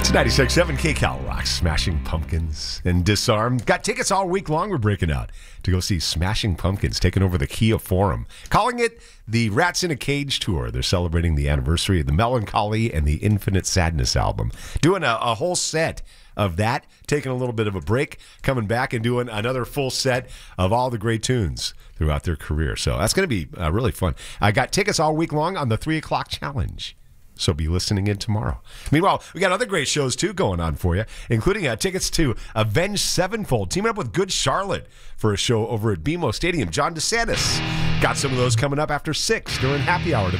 It's 96.7 KCal Rocks, Smashing Pumpkins and Disarm. Got tickets all week long we're breaking out to go see Smashing Pumpkins taking over the Kia Forum. Calling it the Rats in a Cage Tour. They're celebrating the anniversary of the Melancholy and the Infinite Sadness album. Doing a whole set of that, taking a little bit of a break, coming back and doing another full set of all the great tunes throughout their career. So that's going to be really fun. I got tickets all week long on the 3 o'clock challenge. So be listening in tomorrow. Meanwhile, we got other great shows, too, going on for you, including tickets to Avenged Sevenfold, teaming up with Good Charlotte for a show over at BMO Stadium. John DeSantis got some of those coming up after 6 during happy hour.